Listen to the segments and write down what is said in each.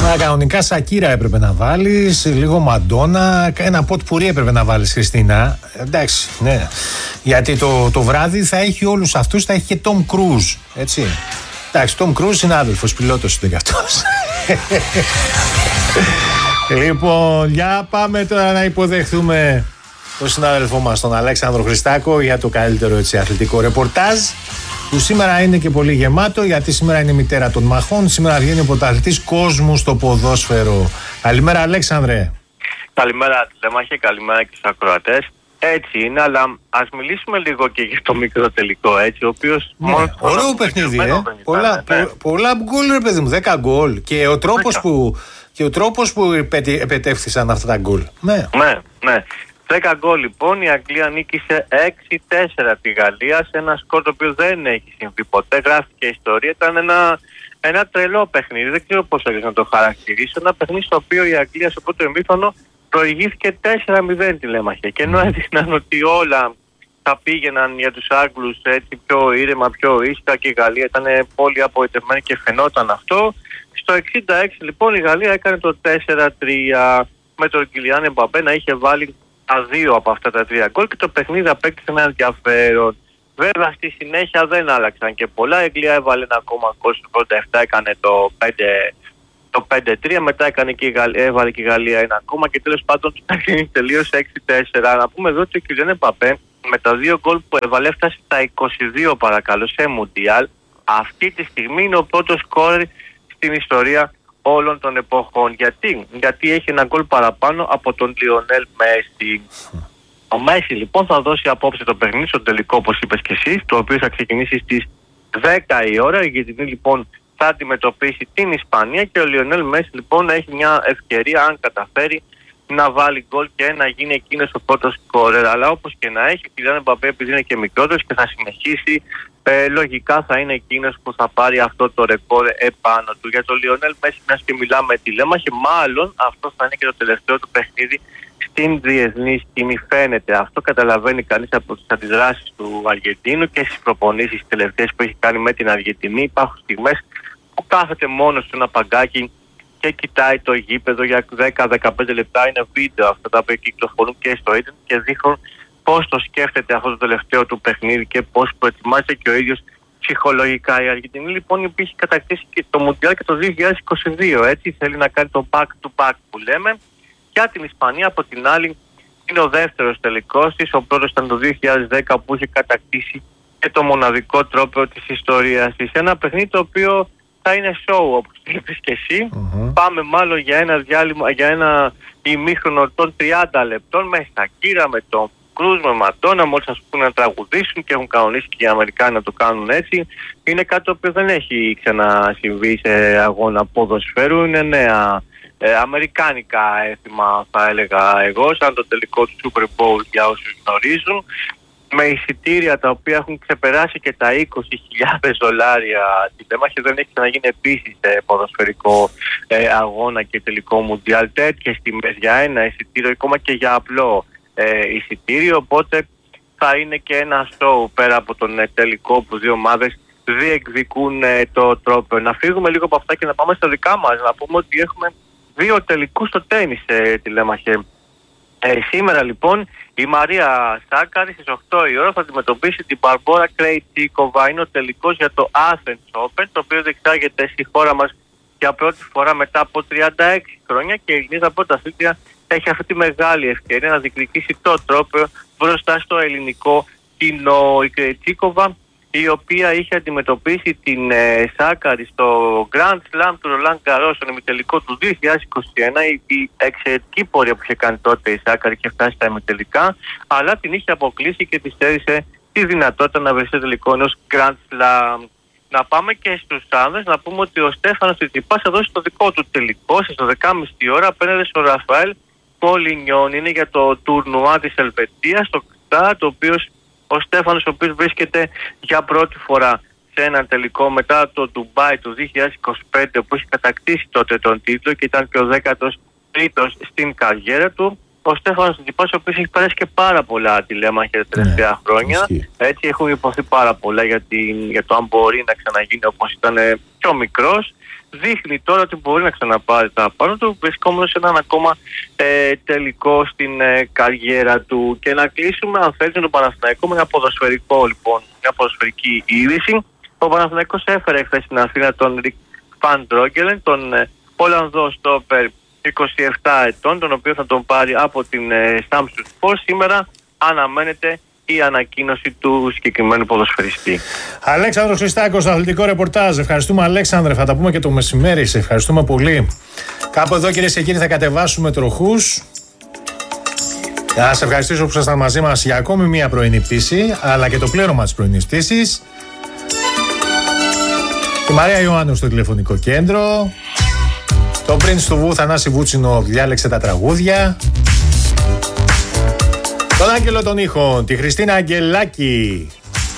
Κανονικά Σακύρα έπρεπε να βάλεις, λίγο Μαντόνα, ένα ποτ πουρί έπρεπε να βάλεις, Χριστίνα. Εντάξει, ναι. Γιατί το βράδυ θα έχει όλους αυτούς, θα έχει και Τόμ Κρούζ, έτσι. Εντάξει, Τόμ Κρούζ συνάδελφος, πιλότος είναι και αυτός. Λοιπόν, για πάμε τώρα να υποδεχθούμε τον συνάδελφό μας, τον Αλέξανδρο Χριστάκο, για το καλύτερο αθλητικό ρεπορτάζ, που σήμερα είναι και πολύ γεμάτο, γιατί σήμερα είναι η μητέρα των μαχών. Σήμερα βγαίνει ο πρωταθλητής κόσμου στο ποδόσφαιρο. Καλημέρα, Αλέξανδρε. Καλημέρα, Τηλέμαχε, καλημέρα και στους ακροατές. Έτσι είναι, αλλά ας μιλήσουμε λίγο και για το μικρό τελικό, έτσι, ο οποίος... Ναι, ωραίο παιχνίδι, πολλά γκολ, ρε παιδί μου, 10 γκολ. Και ο τρόπος που επετεύχθησαν αυτά τα γκολ. Ναι. 10 γκολ λοιπόν, η Αγγλία νίκησε 6-4 τη Γαλλία σε ένα σκορ το οποίο δεν έχει συμβεί ποτέ. Γράφτηκε ιστορία, ήταν ένα τρελό παιχνίδι, δεν ξέρω πώς να το χαρακτηρίσω. Ένα παιχνίδι στο οποίο η Αγγλία στο πρώτο ημίχρονο προηγήθηκε 4-0 Τηλέμαχε. Και ενώ έδειχναν ότι όλα θα πήγαιναν για τους Άγγλους έτσι πιο ήρεμα, πιο ήσυχα, και η Γαλλία ήταν πολύ απογοητευμένη και φαινόταν αυτό. Στο 66 λοιπόν η Γαλλία έκανε το 4-3 με τον Κιλιάν Εμπαπέ να είχε βάλει τα 2 από αυτά τα 3 γκολ και το παιχνίδι απέκτησε ένα ενδιαφέρον. Βέβαια στη συνέχεια δεν άλλαξαν και πολλά. Η Αγγλία έβαλε ένα ακόμα γκολ στο 87, έκανε το 5-3, μετά έβαλε και η Γαλλία ένα ακόμα και τέλος πάντων το παιχνίδι τελείωσε 6-4. Να πούμε εδώ ότι ο Κιλιάν Εμπαπέ με τα 2 γκολ που έβαλε έφτασε στα 22 παρακαλώ σε Μουντιάλ. Αυτή τη στιγμή είναι ο πρώτος σκόρερ στην ιστορία όλων των εποχών. Γιατί έχει ένα γκολ παραπάνω από τον Λιονέλ Μέση. Ο Μέση λοιπόν θα δώσει απόψε το παιχνίδι στο τελικό, όπως είπες και εσύ, το οποίο θα ξεκινήσει στις 10 η ώρα. Η Αργεντινή λοιπόν θα αντιμετωπίσει την Ισπανία και ο Λιονέλ Μέση λοιπόν έχει μια ευκαιρία, αν καταφέρει, να βάλει γκολ και να γίνει εκείνος ο πρώτος σκόρερ. Αλλά όπως και να έχει, ο Κιλιάν Εμπαπέ, επειδή είναι και μικρότερος και θα συνεχίσει, λογικά θα είναι εκείνος που θα πάρει αυτό το ρεκόρ επάνω του. Για τον Λιονέλ Μέση, μιας και μιλάμε Τηλέμαχε, μάλλον αυτό θα είναι και το τελευταίο του παιχνίδι στην διεθνή σκηνή. Φαίνεται αυτό, καταλαβαίνει κανείς από τις αντιδράσεις του Αργεντίνου και στις προπονήσεις τελευταίες που έχει κάνει με την Αργεντινή. Υπάρχουν στιγμές που κάθεται μόνος του ένα παγκάκι και κοιτάει το γήπεδο για 10-15 λεπτά. Είναι βίντεο αυτά τα οποία κυκλοφορούν και στο ίντερνετ και δείχνουν πώς το σκέφτεται αυτό το τελευταίο του παιχνίδι και πώς προετοιμάζεται και ο ίδιος ψυχολογικά. Η Αργεντινή λοιπόν υπήρχε κατακτήσει και το Μουντιάλ και το 2022, έτσι θέλει να κάνει το back to back που λέμε. Για την Ισπανία από την άλλη είναι ο δεύτερος τελικός της, ο πρώτος ήταν το 2010 που είχε κατακτήσει και το μοναδικό τρόπαιο της ιστορίας της. Ένα παιχνίδι το οποίο θα είναι show, όπως είπες και εσύ. Πάμε μάλλον για ένα διάλειμμα, για ένα ημίχρονο των 30 λεπτών με Σακύρα, με τον Κρούζ, με Μαντόνα, μόλις ας πούμε να τραγουδήσουν και έχουν κανονίσει και οι Αμερικάνοι να το κάνουν έτσι. Είναι κάτι το οποίο δεν έχει ξανασυμβεί σε αγώνα ποδοσφαίρου. Είναι νέα αμερικάνικα έθιμα θα έλεγα εγώ, σαν το τελικό του Super Bowl για όσους γνωρίζουν, με εισιτήρια τα οποία έχουν ξεπεράσει και τα $20,000. Τηλέμαχε, δεν έχει ξαναγίνει επίσης ποδοσφαιρικό αγώνα και τελικό Μουντιάλ τέτοιες τιμές για ένα εισιτήριο, ακόμα και για απλό εισιτήριο. Οπότε θα είναι και ένα show πέρα από τον τελικό που δύο ομάδες διεκδικούν το τρόπο. Να φύγουμε λίγο από αυτά και να πάμε στα δικά μας. Να πούμε ότι έχουμε 2 τελικούς στο τένις, Τηλέμαχε. Σήμερα λοιπόν η Μαρία Σάκαρη στις 8 η ώρα θα αντιμετωπίσει την Μπαρμπόρα Κρέιτσίκοβα. Είναι ο τελικός για το Athens Open, το οποίο διεξάγεται στη χώρα μας για πρώτη φορά μετά από 36 χρόνια και η Ελληνίδα πρωταθλήτρια έχει αυτή τη μεγάλη ευκαιρία να διεκδικήσει το τρόπαιο μπροστά στο ελληνικό κοινό. Η Κρέιτσίκοβα, η οποία είχε αντιμετωπίσει την Σάκαρη στο Grand Slam του Ρολάν Γκαρός στον ημιτελικό του 2021, η εξαιρετική πορεία που είχε κάνει τότε η Σάκαρη και φτάσει στα ημιτελικά, αλλά την είχε αποκλείσει και της έδισε τη δυνατότητα να βρεθεί στο τελικό ενός Grand Slam. Να πάμε και στους άνδρες, να πούμε ότι ο Στέφανος Τσιτσιπάς θα δώσει το δικό του τελικό στις 12.30 ώρα απέναντι στον Ραφαέλ Πολινιόν. Είναι για το τουρνουά της Ελβετίας, το ΚΤΑ, το οποίο ο Στέφανος, ο οποίος βρίσκεται για πρώτη φορά σε έναν τελικό μετά το Ντουμπάι του 2025, που έχει κατακτήσει τότε τον τίτλο και ήταν και ο 13ος στην καριέρα του. Ο Στέφανος Τσιτσιπάς, ο οποίος έχει περάσει και πάρα πολλά τηλέμαχα τα τελευταία χρόνια. Έτσι έχουν υποθεί πάρα πολλά για το αν μπορεί να ξαναγίνει όπως ήταν πιο μικρός. δείχνει τώρα ότι μπορεί να ξαναπάρει τα πάνω του, βρισκόμενος σε έναν ακόμα τελικό στην καριέρα του. Και να κλείσουμε, αν θέλετε, τον Παναθηναϊκό με ένα ποδοσφαιρικό, λοιπόν, μια ποδοσφαιρική είδηση. Ο Παναθηναϊκός έφερε χθες στην Αθήνα τον Ρικ Φαν Ντρόγκελεν, τον Ολλανδό στόπερ 27 ετών, τον οποίο θα τον πάρει από την Samsung Sport. Σήμερα αναμένεται η ανακοίνωση του συγκεκριμένου ποδοσφαιριστή. Αλέξανδρος Χριστάκος στο αθλητικό ρεπορτάζ. Ευχαριστούμε, Αλέξανδρε. Θα τα πούμε και το μεσημέρι. Σε ευχαριστούμε πολύ. Κάπου εδώ, κυρίες και κύριοι, θα κατεβάσουμε τροχούς. Να σας ευχαριστήσω που ήσασταν μαζί μας για ακόμη μία πρωινή πτήση, αλλά και το πλήρωμα της πρωινής πτήσης. Η Μαρία Ιωάννου στο τηλεφωνικό κέντρο. Το Prince του Βου, Θανάση Βούτσινο, διάλεξε τα τραγούδια. Τον Άγγελο των ήχων, τη Χριστίνα Αγγελάκη.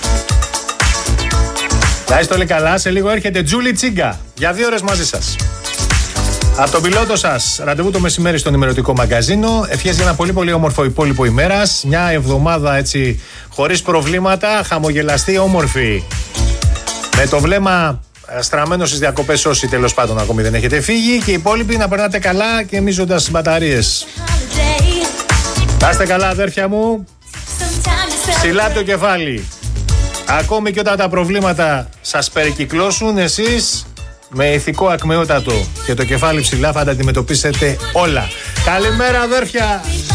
Να είστε όλοι καλά, σε λίγο έρχεται Τζούλη Τσίγκα για 2 ώρες μαζί σας. Από τον πιλότο σας, ραντεβού το μεσημέρι στο ενημερωτικό μαγκαζίνο. Ευχές για ένα πολύ πολύ όμορφο υπόλοιπο ημέρας. Μια εβδομάδα έτσι χωρίς προβλήματα, χαμογελαστή, όμορφη. Με το βλέμμα στραμμένο στις διακοπές, όσοι τέλος πάντων ακόμη δεν έχετε φύγει, και οι υπόλοιποι να περνάτε καλά και μίζοντας τις μπαταρίες. Να είστε καλά, αδέρφια μου. Ψηλά το κεφάλι. Ακόμη και όταν τα προβλήματα σας περικυκλώσουν, εσείς με ηθικό ακμεότατο και το κεφάλι ψηλά θα τα αντιμετωπίσετε όλα. Καλημέρα, αδέρφια.